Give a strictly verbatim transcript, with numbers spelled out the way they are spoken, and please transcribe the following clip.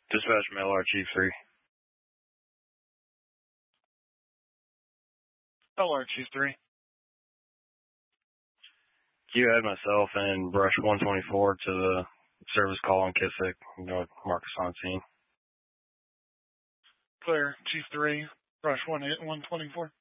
Dispatch Mail R Chief three. L R Chief three. You add myself and Brush one twenty-four to the service call on Kissick. You know, Marcus on scene. Clear. Chief three. Brush one twenty-four.